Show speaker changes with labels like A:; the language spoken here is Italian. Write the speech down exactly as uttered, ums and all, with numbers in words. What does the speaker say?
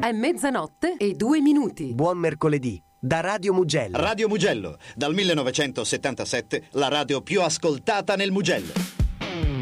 A: È mezzanotte e due minuti.
B: Buon mercoledì da Radio Mugello.
C: Radio Mugello, dal millenovecentosettantasette la radio più ascoltata nel Mugello.